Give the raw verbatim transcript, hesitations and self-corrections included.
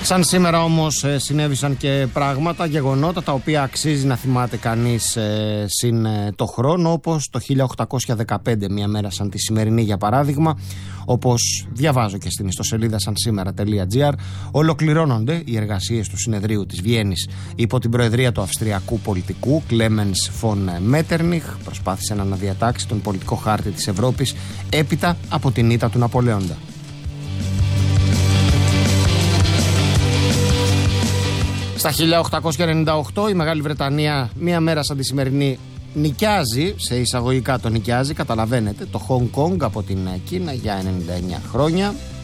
Σαν σήμερα όμως ε, συνέβησαν και πράγματα, γεγονότα τα οποία αξίζει να θυμάται κανείς ε, συν ε, το χρόνο, όπως το χίλια οκτακόσια δεκαπέντε, μια μέρα σαν τη σημερινή για παράδειγμα, όπως διαβάζω και στην ιστοσελίδα σαν σήμερα τελεία τζι άρ, ολοκληρώνονται οι εργασίες του συνεδρίου της Βιέννης υπό την προεδρία του αυστριακού πολιτικού Κλέμενς φον Μέττερνιχ. Προσπάθησε να αναδιατάξει τον πολιτικό χάρτη της Ευρώπης έπειτα από την ήττα του Ναπολέοντα. Στα χίλια οκτακόσια ενενήντα οκτώ η Μεγάλη Βρετανία, μία μέρα σαν τη σημερινή, νοικιάζει, σε εισαγωγικά το νοικιάζει, καταλαβαίνετε, το Χονγκ Κονγκ από την Κίνα για ενενήντα εννέα χρόνια.